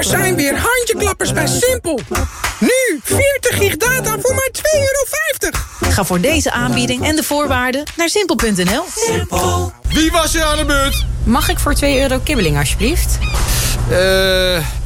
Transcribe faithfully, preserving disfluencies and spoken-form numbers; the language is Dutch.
zijn weer handjeklappers bij Simpel. Nu veertig gig data voor maar twee euro vijftig. Ga voor deze aanbieding en de voorwaarden naar simpel punt n l. Simpel. Wie was er aan de beurt? Mag ik voor twee euro kibbeling, alsjeblieft? Eh... Uh...